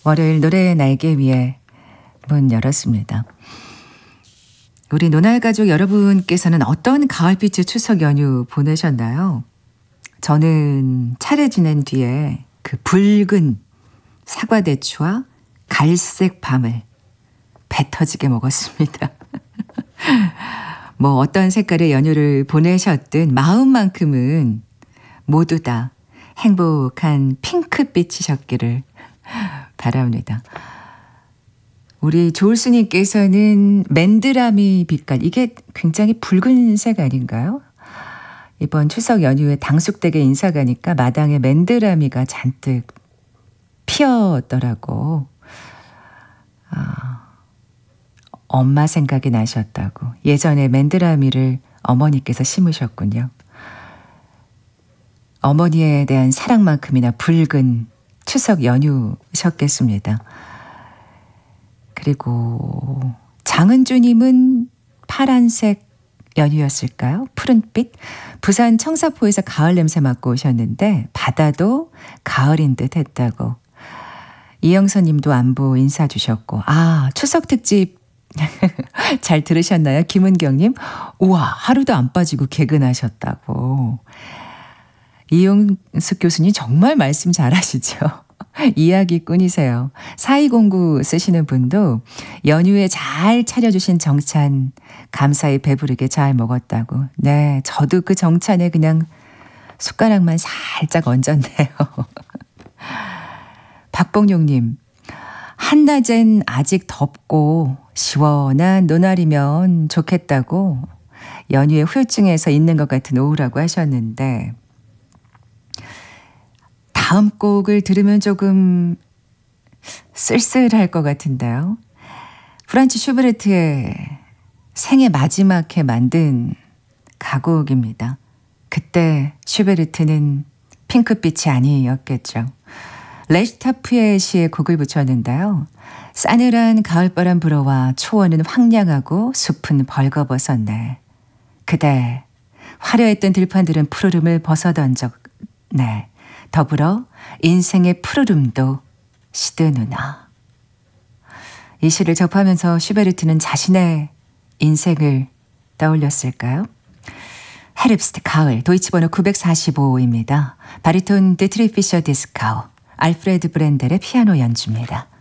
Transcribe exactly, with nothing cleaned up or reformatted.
월요일 노래의 날개 위에 문 열었습니다. 우리 노날가족 여러분께서는 어떤 가을빛의 추석 연휴 보내셨나요? 저는 차례 지낸 뒤에 그 붉은 사과대추와 갈색 밤을 배 터지게 먹었습니다. 뭐 어떤 색깔의 연휴를 보내셨든 마음만큼은 모두 다 행복한 핑크빛이셨기를 바랍니다. 우리 조울수님께서는 맨드라미 빛깔, 이게 굉장히 붉은색 아닌가요? 이번 추석 연휴에 당숙댁에 인사 가니까 마당에 맨드라미가 잔뜩 피었더라고. 아, 엄마 생각이 나셨다고. 예전에 맨드라미를 어머니께서 심으셨군요. 어머니에 대한 사랑만큼이나 붉은 추석 연휴셨겠습니다. 그리고 장은주님은 파란색 연휴였을까요? 푸른빛? 부산 청사포에서 가을 냄새 맡고 오셨는데 바다도 가을인 듯 했다고. 이영선님도 안부 인사 주셨고, 아, 추석 특집 잘 들으셨나요? 김은경님, 우와, 하루도 안 빠지고 개근하셨다고. 이용숙 교수님 정말 말씀 잘하시죠? 이야기꾼이세요. 사이공구 쓰시는 분도 연휴에 잘 차려주신 정찬 감사히 배부르게 잘 먹었다고. 네, 저도 그 정찬에 그냥 숟가락만 살짝 얹었네요. 박봉용님, 한낮엔 아직 덥고 시원한 노날이면 좋겠다고 연휴에 후유증에서 있는 것 같은 오후라고 하셨는데, 다음 곡을 들으면 조금 쓸쓸할 것 같은데요. 프란츠 슈베르트의 생애 마지막 해 만든 가곡입니다. 그때 슈베르트는 핑크빛이 아니었겠죠. 레시타프의 시에 곡을 붙였는데요. 싸늘한 가을바람 불어와 초원은 황량하고 숲은 벌거벗었네. 그대 화려했던 들판들은 푸르름을 벗어던졌네. 더불어 인생의 푸르름도 시드누나. 이 시를 접하면서 슈베르트는 자신의 인생을 떠올렸을까요? 헤rbst 가을, 도이치번호 구백사십오입니다. 바리톤 데트리 피셔 디스카우, 알프레드 브렌델의 피아노 연주입니다.